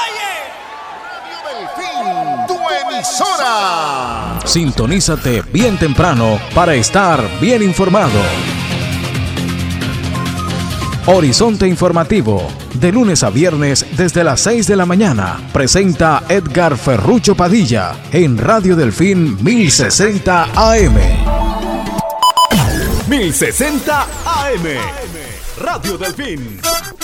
Delfín, tu emisora. Sintonízate bien temprano para estar bien informado. Horizonte Informativo, de lunes a viernes desde las 6 de la mañana, presenta Edgar Ferrucho Padilla en Radio Delfín 1060 AM. 1060 AM, Radio Delfín.